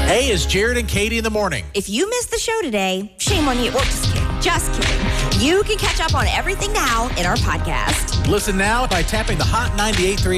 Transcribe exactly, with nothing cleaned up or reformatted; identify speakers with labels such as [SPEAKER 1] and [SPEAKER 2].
[SPEAKER 1] Hey, it's Jared and Katie in the morning.
[SPEAKER 2] If you missed the show today, shame on you. Well, just kidding. Just kidding. You can catch up on everything now in our podcast.
[SPEAKER 1] Listen now by tapping the Hot ninety-eight point three